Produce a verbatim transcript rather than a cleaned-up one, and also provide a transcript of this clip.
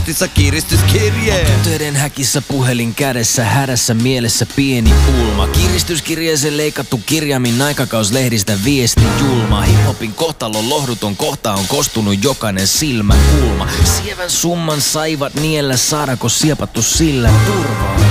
Kiristyskirje. Töiden häkissä puhelin kädessä, hädässä mielessä pieni pulma. Kiristyskirjeeseen leikattu kirjaimin aikakauslehdistä viesti julma. Hiphopin kohtalon lohduton kohta on kostunut jokainen silmä kulma. Sievän summan saivat niellä, saadaanko siepattu sillä turvaa?